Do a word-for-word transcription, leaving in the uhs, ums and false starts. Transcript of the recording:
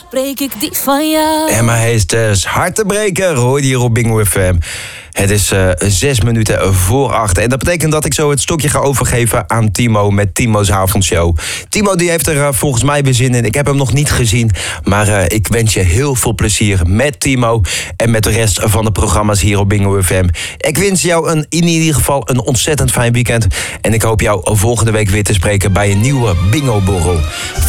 breek ik die van jou. Emma Heesters, hartebreker, hoor je hier op Bingo F M. Het is uh, zes minuten voor acht. En dat betekent dat ik zo het stokje ga overgeven aan Timo met Timo's avondshow. Timo die heeft er uh, volgens mij weer zin in. Ik heb hem nog niet gezien. Maar uh, ik wens je heel veel plezier met Timo. En met de rest van de programma's hier op Bingo F M. Ik wens jou een, in ieder geval een ontzettend fijn weekend. En ik hoop jou volgende week weer te spreken bij een nieuwe Bingo Borrel.